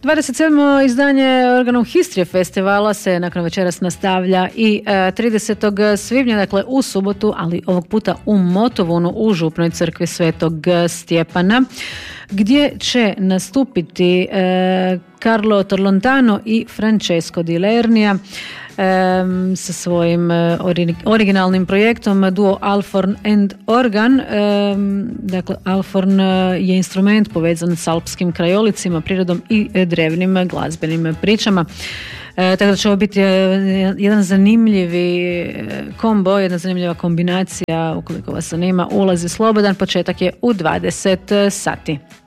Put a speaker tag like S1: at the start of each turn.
S1: 27. izdanje Organon History festivala se nakon večeras nastavlja i 30. svibnja, dakle u subotu, ali ovog puta u Motovunu u Župnoj crkvi Svetog Stjepana, gdje će nastupiti Carlo Torlontano i Francesco Di Lernia sa svojim originalnim projektom duo Alforn and Organ. Dakle, Alforn je instrument povezan s alpskim krajolicima, prirodom i drevnim glazbenim pričama. Tako da će ovo biti jedan zanimljivi kombo, jedna zanimljiva kombinacija. Ukoliko vas zanima, ulaz je slobodan, početak je u 20 sati.